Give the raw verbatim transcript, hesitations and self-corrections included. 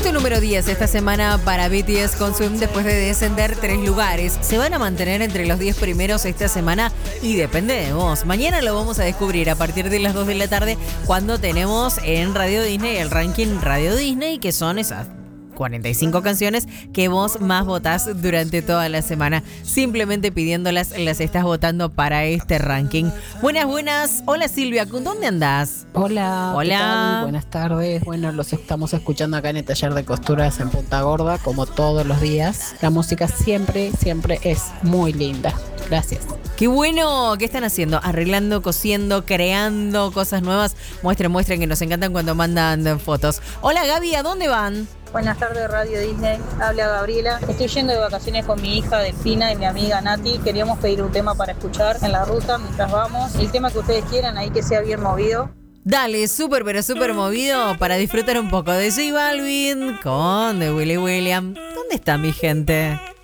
Puesto número diez esta semana para B T S Consume después de descender tres lugares. Se van a mantener entre los diez primeros esta semana y depende de vos. Mañana lo vamos a descubrir a partir de las dos de la tarde cuando tenemos en Radio Disney el ranking Radio Disney, que son esas cuarenta y cinco canciones que vos más votás durante toda la semana. Simplemente pidiéndolas, las estás votando para este ranking. Buenas, buenas. Hola Silvia, ¿dónde andás? Hola. Hola. ¿Qué tal? Buenas tardes. Bueno, los estamos escuchando acá en el taller de costuras en Punta Gorda, como todos los días. La música siempre, siempre es muy linda. Gracias. Qué bueno. ¿Qué están haciendo? Arreglando, cosiendo, creando cosas nuevas. Muestren, muestren que nos encantan cuando mandan fotos. Hola Gaby, ¿a dónde van? Buenas tardes, Radio Disney. Habla Gabriela. Estoy yendo de vacaciones con mi hija Delfina y mi amiga Nati. Queríamos pedir un tema para escuchar en la ruta mientras vamos. El tema que ustedes quieran, ahí que sea bien movido. Dale, súper, pero súper movido para disfrutar un poco de J Balvin con The Willy William. ¿Dónde está mi gente?